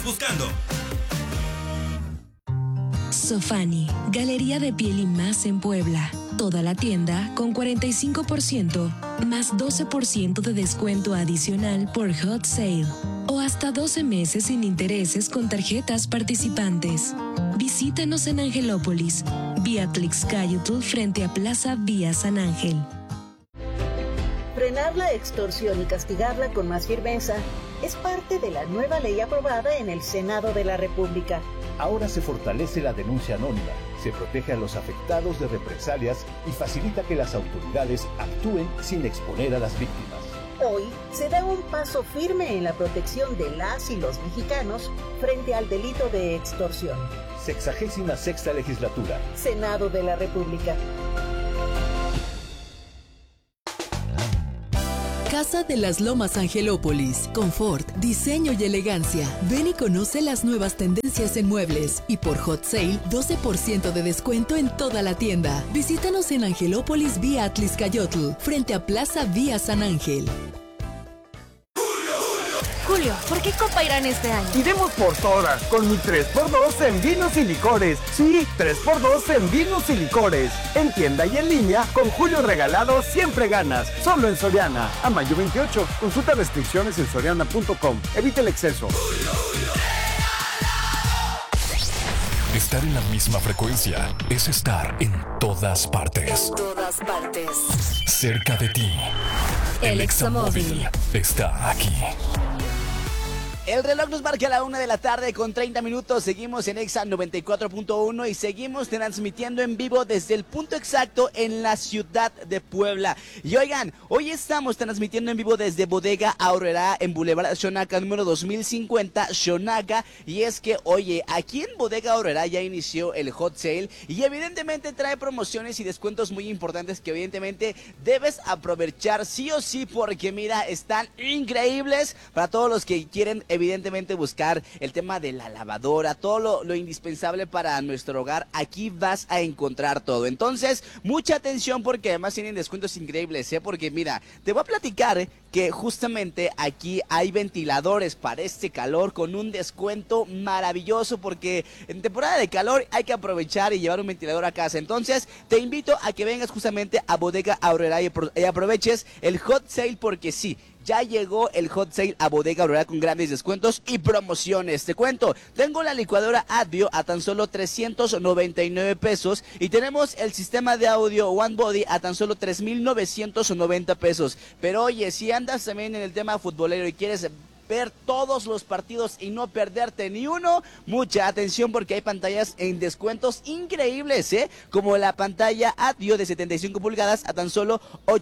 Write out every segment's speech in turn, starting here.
buscando. Sofani, galería de piel y más en Puebla. Toda la tienda con 45% más 12% de descuento adicional por Hot Sale o hasta 12 meses sin intereses con tarjetas participantes. Visítanos en Angelópolis, vía Tlixcayotl frente a Plaza Vía San Ángel. Frenar la extorsión y castigarla con más firmeza es parte de la nueva ley aprobada en el Senado de la República. Ahora se fortalece la denuncia anónima, se protege a los afectados de represalias y facilita que las autoridades actúen sin exponer a las víctimas. Hoy se da un paso firme en la protección de las y los mexicanos frente al delito de extorsión. 66ª Legislatura. Senado de la República. Casa de las Lomas Angelópolis. Confort, diseño y elegancia. Ven y conoce las nuevas tendencias en muebles. Y por Hot Sale, 12% de descuento en toda la tienda. Visítanos en Angelópolis vía Tlixcayotl, frente a Plaza Vía San Ángel. Julio, ¿por qué Copa Irán este año? Iremos por todas, con mi 3x2 en vinos y licores. Sí, 3x2 en vinos y licores. En tienda y en línea, con Julio Regalado siempre ganas. Solo en Soriana. A mayo 28. Consulta restricciones en soriana.com. Evita el exceso. Estar en la misma frecuencia es estar en todas partes. En todas partes. Cerca de ti. El Examóvil está aquí. El reloj nos marca la 1:30 p.m. Seguimos en Exa 94.1 y seguimos transmitiendo en vivo desde el punto exacto en la ciudad de Puebla. Y oigan, hoy estamos transmitiendo en vivo desde Bodega Aurrerá en Boulevard Xonaca número 2050, Xonaca. Y es que, oye, aquí en Bodega Aurrerá ya inició el Hot Sale y evidentemente trae promociones y descuentos muy importantes que evidentemente debes aprovechar sí o sí, porque mira, están increíbles para todos los que quieren evidentemente buscar el tema de la lavadora, todo lo indispensable para nuestro hogar. Aquí vas a encontrar todo. Entonces, mucha atención porque además tienen descuentos increíbles, porque mira, te voy a platicar que justamente aquí hay ventiladores para este calor con un descuento maravilloso, porque en temporada de calor hay que aprovechar y llevar un ventilador a casa. Entonces, te invito a que vengas justamente a Bodega Aurrerá y aproveches el Hot Sale, porque sí, ya llegó el Hot Sale a Bodega Aurrerá con grandes descuentos y promociones. Te cuento, tengo la licuadora Advio a tan solo 399 pesos y tenemos el sistema de audio One Body a tan solo 3,990 pesos. Pero oye, si andas también en el tema futbolero y quieres ver todos los partidos y no perderte ni uno, mucha atención porque hay pantallas en descuentos increíbles, como la pantalla Advio de 75 pulgadas a tan solo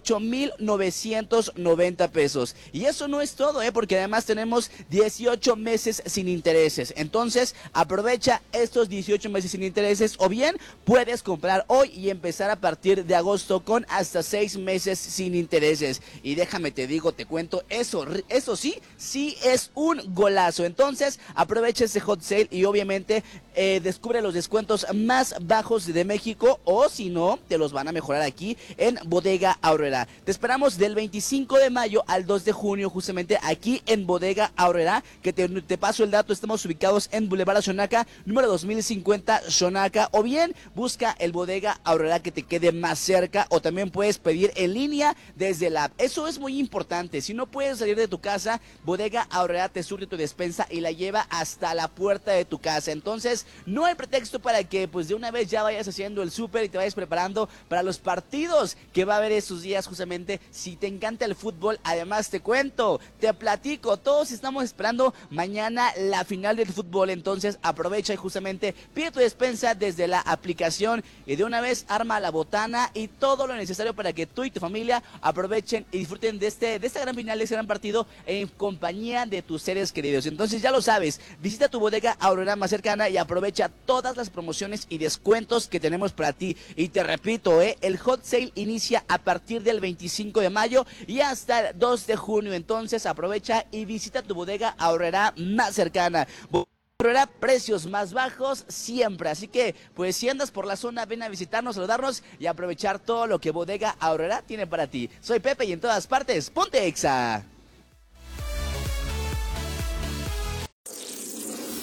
8,990 pesos. Y eso no es todo, porque además tenemos 18 meses sin intereses. Entonces, aprovecha estos 18 meses sin intereses, o bien puedes comprar hoy y empezar a partir de agosto con hasta 6 meses sin intereses. Y déjame te digo, te cuento, eso sí es un golazo. Entonces, aprovecha ese Hot Sale y obviamente descubre los descuentos más bajos de México, o si no, te los van a mejorar aquí en Bodega Aurrerá. Te esperamos del 25 de mayo al 2 de junio justamente aquí en Bodega Aurrerá, que te paso el dato. Estamos ubicados en Boulevard Xonaca número 2050, Xonaca, o bien busca el Bodega Aurrerá que te quede más cerca, o también puedes pedir en línea desde la app. Eso es muy importante. Si no puedes salir de tu casa, Bodega Aurrerá te surte tu despensa y la lleva hasta la puerta de tu casa. Entonces, no hay pretexto para que pues de una vez ya vayas haciendo el súper y te vayas preparando para los partidos que va a haber esos días justamente. Si te encanta el fútbol, además te cuento, te platico, todos estamos esperando mañana la final del fútbol. Entonces, aprovecha y justamente pide tu despensa desde la aplicación y de una vez arma la botana y todo lo necesario para que tú y tu familia aprovechen y disfruten de esta gran final, de este gran partido en compañía de tus seres queridos. Entonces ya lo sabes, visita tu Bodega Aurrerá más cercana y aprovecha todas las promociones y descuentos que tenemos para ti. Y te repito, el Hot Sale inicia a partir del 25 de mayo y hasta el 2 de junio. Entonces aprovecha y visita tu Bodega Aurrerá más cercana. Aurrerá, precios más bajos siempre. Así que, pues si andas por la zona, ven a visitarnos, saludarnos y aprovechar todo lo que Bodega Aurrerá tiene para ti. Soy Pepe y en todas partes, ponte Exa.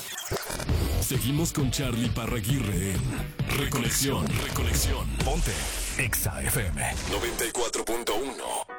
Seguimos con Charlie Parraguirre en Reconexión. Ponte Exa FM 94.1.